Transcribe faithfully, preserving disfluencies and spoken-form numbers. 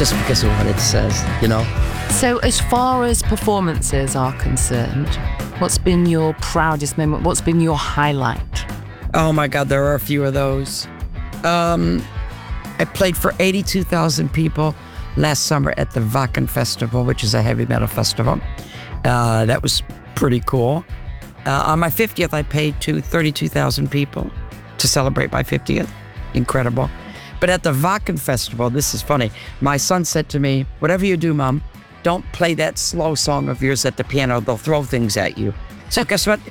just because of what it says, you know? So as far as performances are concerned, what's been your proudest moment? What's been your highlight? Oh my God, there are a few of those. Um, I played for eighty-two thousand people last summer at the Wacken Festival, which is a heavy metal festival. Uh, that was pretty cool. Uh, on my fiftieth, I played to thirty-two thousand people to celebrate my fiftieth. Incredible. But at the Wacken Festival, this is funny. My son said to me, whatever you do, Mom, don't play that slow song of yours at the piano. They'll throw things at you. So guess what?